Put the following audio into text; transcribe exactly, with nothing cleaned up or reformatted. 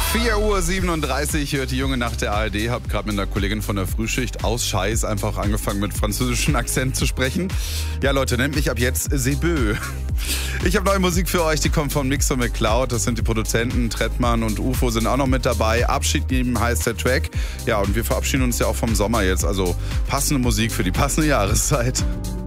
vier Uhr siebenunddreißig hört die junge Nacht der A R D. Hab gerade mit einer Kollegin von der Frühschicht aus Scheiß einfach angefangen mit französischem Akzent zu sprechen. Ja Leute, nennt mich ab jetzt Sebö. Ich habe neue Musik für euch, die kommt von Mix und McCloud. Das sind die Produzenten, Trettmann und U F O sind auch noch mit dabei. Abschied nehmen heißt der Track. Ja, und wir verabschieden uns ja auch vom Sommer jetzt. Also passende Musik für die passende Jahreszeit.